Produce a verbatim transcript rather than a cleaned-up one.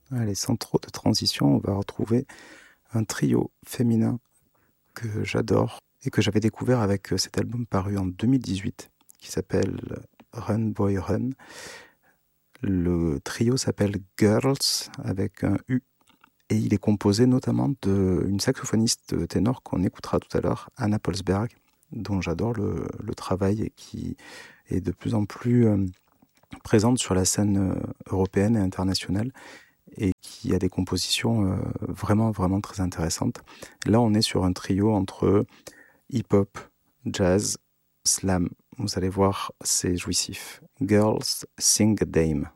Allez, sans trop de transition, on va retrouver un trio féminin que j'adore et que j'avais découvert avec cet album paru en deux mille dix-huit qui s'appelle Run Boy Run. Le trio s'appelle Girls avec un U et il est composé notamment d'une saxophoniste ténor qu'on écoutera tout à l'heure, Anna Polsberg, dont j'adore le, le travail et qui est de plus en plus euh, présente sur la scène euh, européenne et internationale et qui a des compositions euh, vraiment, vraiment très intéressantes. Là, on est sur un trio entre hip-hop, jazz, slam. Vous allez voir, c'est jouissif. Girls Sing a Dame.